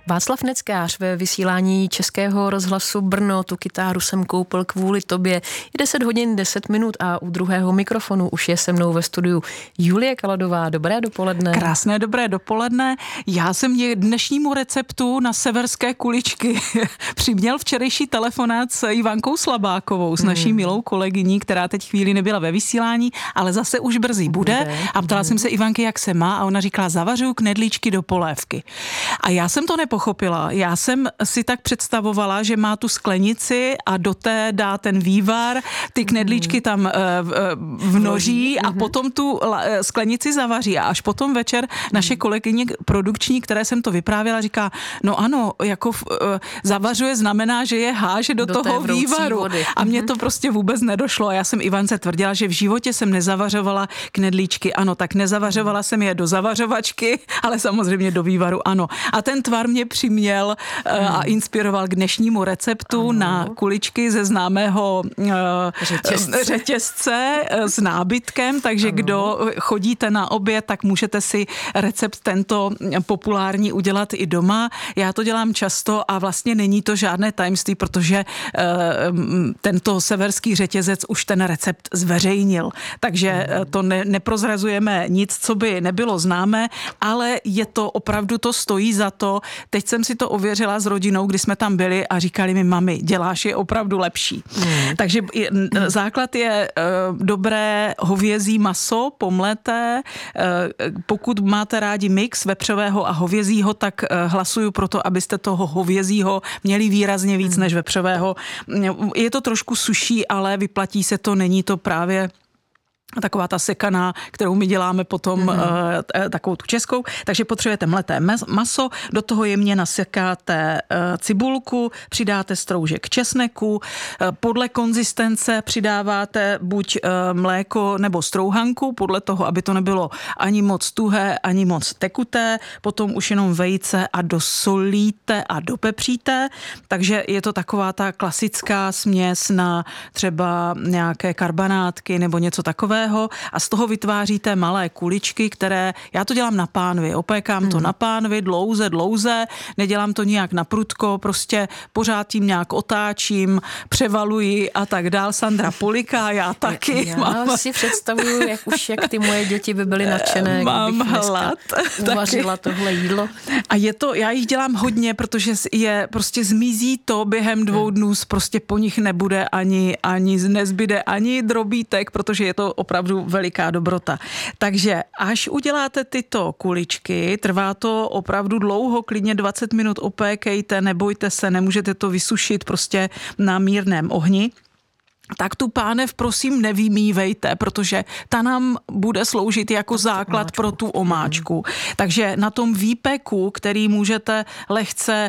Václav Neckář ve vysílání Českého rozhlasu Brno, tu kytáru jsem koupil kvůli tobě. Je 10 hodin 10 minut a u druhého mikrofonu už je se mnou ve studiu Julie Kaladová. Dobré dopoledne. Krásné dobré dopoledne. Já jsem dnešnímu receptu na severské kuličky přiměl včerejší telefonát s Ivankou Slabákovou, s naší milou kolegyní, která teď chvíli nebyla ve vysílání, ale zase už brzy bude. A ptala jsem se Ivanky, jak se má, a ona říkala, zavařuju knedlíčky do polévky. A já jsem to nepochopila. Já jsem si tak představovala, že má tu sklenici a do té dá ten vývar, ty knedlíčky tam vnoří a potom tu sklenici zavaří. A až potom večer naše kolegyně produkční, které jsem to vyprávěla, říká, no ano, jako zavařuje znamená, že je háže do toho vývaru. Vody. A mně to prostě vůbec nedošlo. A já jsem Ivance tvrdila, že v životě jsem nezavařovala knedlíčky. Ano, tak nezavařovala jsem je do zavařovačky, ale samozřejmě do vývaru ano. A ten tvar mě přiměl a inspiroval k dnešnímu receptu na kuličky ze známého řetězce s nábytkem, takže kdo chodíte na oběd, tak můžete si recept tento populární udělat i doma. Já to dělám často a vlastně není to žádné tajemství, protože tento severský řetězec už ten recept zveřejnil. Takže to neprozrazujeme nic, co by nebylo známé, ale je to opravdu, to stojí za to. Teď jsem si to ověřila s rodinou, kdy jsme tam byli a říkali mi, mami, děláš je opravdu lepší. Takže základ je dobré hovězí maso, pomleté. Pokud máte rádi mix vepřového a hovězího, tak hlasuju pro to, abyste toho hovězího měli výrazně víc než vepřového. Je to trošku suší, ale vyplatí se to, není to právě taková ta sekaná, kterou my děláme potom takovou tu českou. Takže potřebujete mleté maso, do toho jemně nasekáte cibulku, přidáte stroužek česneku, podle konzistence přidáváte buď mléko nebo strouhanku, podle toho, aby to nebylo ani moc tuhé, ani moc tekuté, potom už jenom vejce a dosolíte a dopepříte, takže je to taková ta klasická směs na třeba nějaké karbanátky nebo něco takového. A z toho vytváříte malé kuličky, které, já to dělám na pánvi, opékám to na pánvi, dlouze, nedělám to nijak na prudko, prostě pořád tím nějak otáčím, převaluji a tak dál. Sandra poliká, já taky. Já si představuju, jak ty moje děti by byly nadšené, mám hlad, uvařila tohle jídlo. A je to, já jich dělám hodně, protože je prostě zmizí to během 2 dnů, prostě po nich nebude ani nezbyde ani drobítek, protože je to opravdu veliká dobrota. Takže až uděláte tyto kuličky, trvá to opravdu dlouho, klidně 20 minut opékejte, nebojte se, nemůžete to vysušit prostě na mírném ohni. Tak tu pánev prosím nevymývejte, protože ta nám bude sloužit jako základ pro tu omáčku. Takže na tom výpeku, který můžete lehce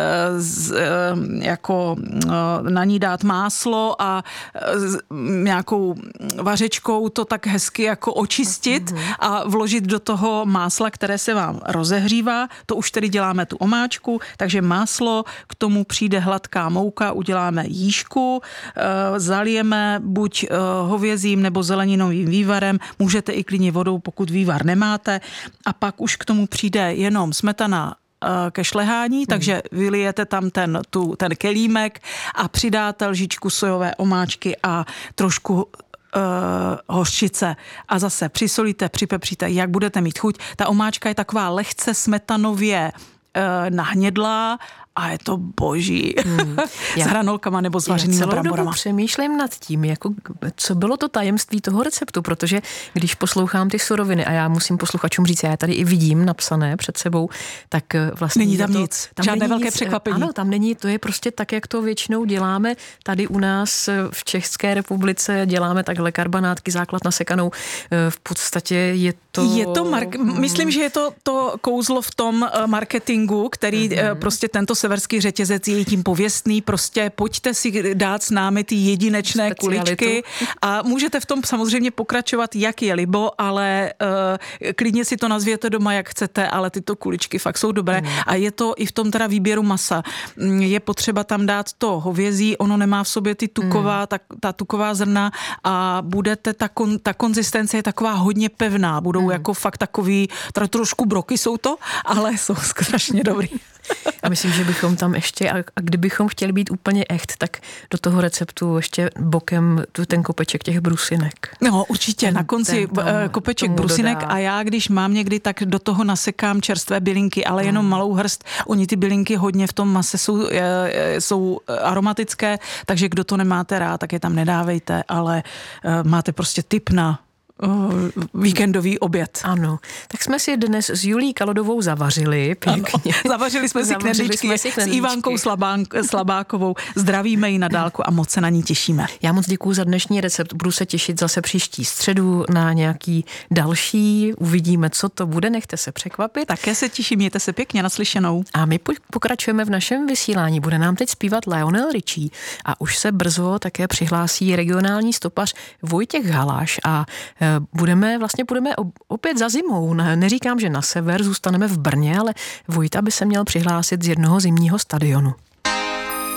jako na ní dát máslo a nějakou vařečkou to tak hezky jako očistit a vložit do toho másla, které se vám rozehřívá. To už tedy děláme tu omáčku, takže máslo, k tomu přijde hladká mouka, uděláme jížku, zalijeme buď hovězím nebo zeleninovým vývarem, můžete i klidně vodou, pokud vývar nemáte, a pak už k tomu přijde jenom smetana ke šlehání, takže vylijete tam ten kelímek a přidáte lžičku sojové omáčky a trošku hořčice a zase přisolíte, připepříte, jak budete mít chuť. Ta omáčka je taková lehce smetanově nahnědlá a je to boží. S hranolkama nebo s vařenými bramborama. Já celou dobu přemýšlím nad tím, co bylo to tajemství toho receptu, protože když poslouchám ty suroviny a já musím posluchačům říct, já tady i vidím napsané před sebou, tak vlastně není tam nic, žádné velké překvapení. Ano, tam není, to je prostě tak, jak to většinou děláme tady u nás v České republice, děláme takhle karbanátky, základ nasekanou, v podstatě je to myslím, že je to kouzlo v tom marketingu, který prostě tento severský řetězec je tím pověstný, prostě pojďte si dát s námi ty jedinečné kuličky a můžete v tom samozřejmě pokračovat, jak je libo, ale klidně si to nazvěte doma, jak chcete, ale tyto kuličky fakt jsou dobré a je to i v tom teda výběru masa. Je potřeba tam dát to hovězí, ono nemá v sobě ty ta tuková zrna a budete, ta konzistence je taková hodně pevná, budou jako fakt takový, trošku broky jsou to, ale jsou strašně dobrý. A myslím, že bychom tam ještě, a kdybychom chtěli být úplně echt, tak do toho receptu ještě bokem ten kopeček těch brusinek. No určitě, na konci kopeček brusinek dodá. A já, když mám někdy, tak do toho nasekám čerstvé bylinky, ale jenom malou hrst. Oni ty bylinky hodně v tom mase jsou aromatické, takže kdo to nemáte rád, tak je tam nedávejte, ale máte prostě tip na víkendový oběd. Ano, tak jsme si dnes s Julií Kalodovou zavařili pěkně. Ano, zavařili jsme si knedlíčky s Ivankou Slabákovou. Zdravíme ji na dálku a moc se na ní těšíme. Já moc děkuju za dnešní recept. Budu se těšit zase příští středu na nějaký další. Uvidíme, co to bude. Nechte se překvapit. Také se těším, mějte se pěkně, naslyšenou. A my pokračujeme v našem vysílání. Bude nám teď zpívat Lionel Richie a už se brzo také přihlásí regionální stopař Vojtěch Haláš a půjdeme opět za zimou. Neříkám, že na sever, zůstaneme v Brně, ale Vojta by se měl přihlásit z jednoho zimního stadionu.